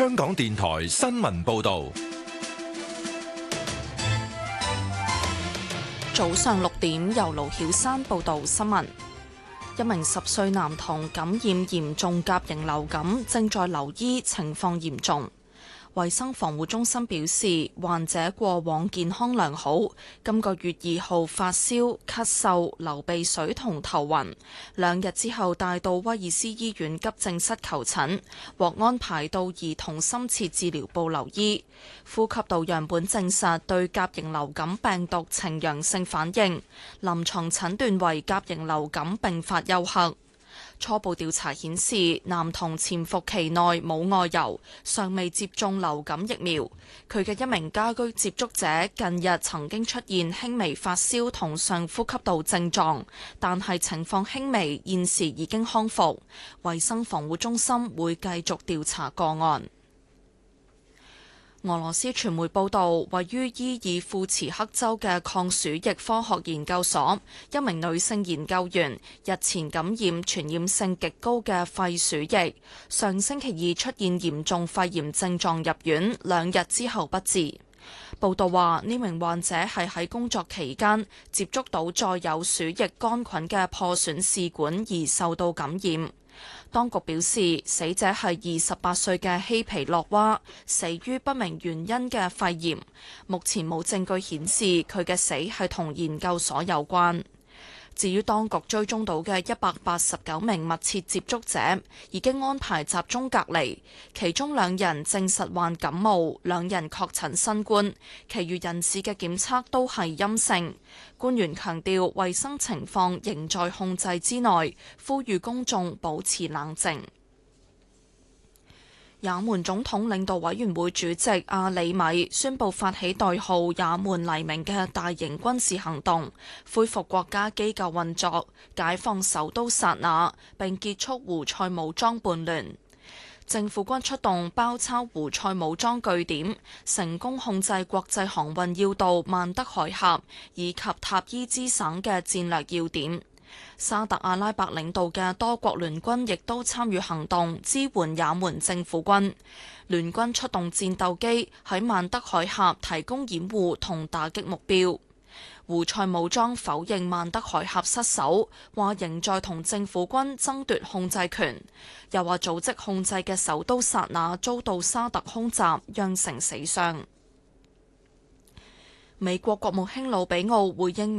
香港電台新聞報道。 早上6點，由盧曉珊報道新聞。一名10歲男童感染嚴重甲型流感，正在留醫，情況嚴重。衛生防護中心表示，患者過往健康良好，今個月2號發燒、咳嗽、流鼻水同頭暈，2日之後帶到威爾斯醫院急症室求診，獲安排到兒童深切治療部留醫。呼吸道樣本證實對甲型流感病毒呈陽性反應，臨床診斷為甲型流感並發休克。初步調查顯示，男童潛伏期內冇外遊，尚未接種流感疫苗。佢嘅一名家居接觸者近日曾經出現輕微發燒同上呼吸道症狀，但係情況輕微，現時已經康復。衛生防護中心會繼續調查個案。俄羅斯傳媒報道，位於伊爾庫茨克州嘅抗鼠疫科學研究所，一名女性研究員日前感染傳染性極高嘅肺鼠疫，上星期二出現嚴重肺炎症狀入院，2日之後不治。報道話，呢名患者係喺工作期間接觸到載有鼠疫桿菌嘅破損試管而受到感染。當局表示，死者係28歲嘅希皮洛娃，死於不明原因嘅肺炎。目前冇證據顯示佢嘅死係同研究所有關。至於當局追蹤到嘅189名密切接觸者，已經安排集中隔離，其中2人證實患感冒，2人確診新冠，其餘人士嘅檢測都係陰性。官員強調，衛生情況仍在控制之內，呼籲公眾保持冷靜。也門總統領導委員會主席阿里米宣布發起代號也門黎明嘅大型軍事行動，恢復國家機構運作，解放首都薩那，並結束胡塞武裝叛亂。政府軍出動包抄胡塞武裝據點，成功控制國際航運要道曼德海峽以及塔伊茲省嘅戰略要點。沙特阿拉伯領導嘅多國聯軍亦都參與行動，支援也門政府軍。聯軍出動戰鬥機喺曼德海峽提供掩護同打擊目標。胡塞武裝否認曼德海峽失守，話仍在同政府軍爭奪控制權，又話組織控制嘅首都薩那遭到沙特空襲，釀成死傷。美國國務卿魯比奧回應